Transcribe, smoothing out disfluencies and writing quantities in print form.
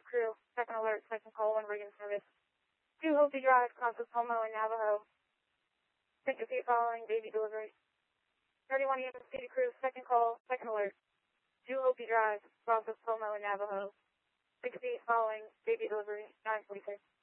crew, second alert, second call, one rig in service. 2 Hopi Drive, crosses Pomo and Navajo. Take a seat following baby delivery. 31 EMC crew, second call, second alert. 2 Hopi Drive, crosses Pomo and Navajo. Take a seat following baby delivery, 946.